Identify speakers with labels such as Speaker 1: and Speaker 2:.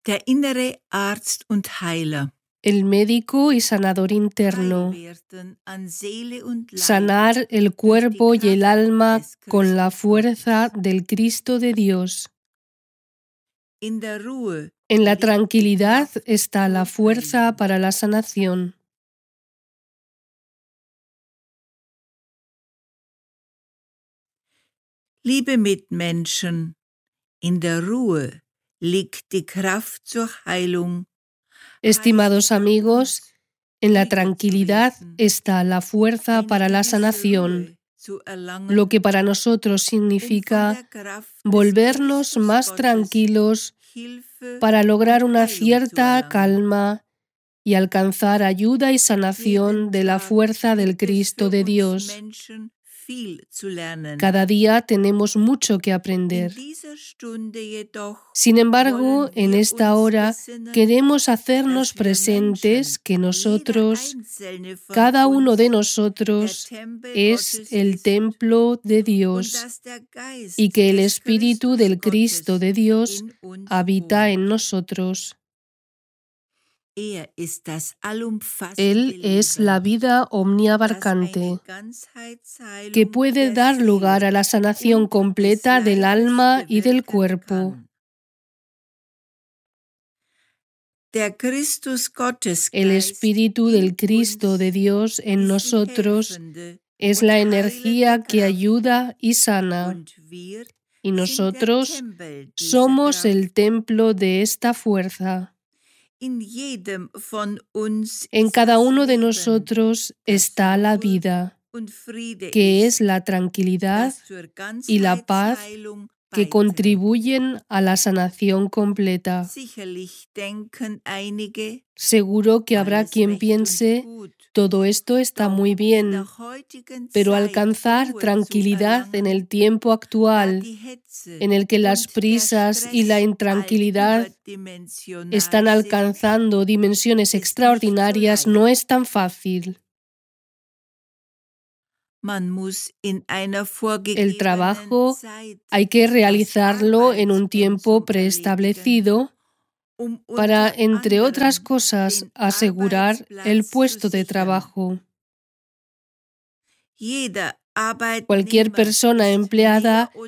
Speaker 1: Der innere Arzt und Heiler.
Speaker 2: El médico y sanador interno.
Speaker 1: Frei werden an Seele und Leib
Speaker 2: Sanar el cuerpo y el alma con la fuerza del Cristo de Dios.
Speaker 1: In der Ruhe
Speaker 2: En la
Speaker 1: liegt die
Speaker 2: tranquilidad
Speaker 1: Kraft
Speaker 2: está la
Speaker 1: zur
Speaker 2: fuerza
Speaker 1: Heilung.
Speaker 2: para la sanación.
Speaker 1: Liebe Mitmenschen, in der Ruhe liegt die Kraft zur Heilung.
Speaker 2: Estimados amigos, en la tranquilidad está la fuerza para la sanación, lo que para nosotros significa volvernos más tranquilos para lograr una cierta calma y alcanzar ayuda y sanación de la fuerza del Cristo de Dios. Cada día tenemos mucho que aprender. Sin embargo, en esta hora queremos hacernos presentes que nosotros, cada uno de nosotros, es el templo de Dios y que el Espíritu del Cristo de Dios habita en nosotros. Él es la vida omniabarcante que puede dar lugar a la sanación completa del alma y del cuerpo. El Espíritu del Cristo de Dios en nosotros es la energía que ayuda y sana, y nosotros somos el templo de esta fuerza. En cada uno de nosotros está la vida, que es la tranquilidad y la paz que contribuyen a la sanación completa. Seguro que habrá quien piense, todo esto está muy bien, pero alcanzar tranquilidad en el tiempo actual, en el que las prisas y la intranquilidad están alcanzando dimensiones extraordinarias, no es tan fácil. El trabajo hay que realizarlo en un tiempo preestablecido para, entre otras cosas, asegurar el puesto de trabajo. Cualquier persona empleada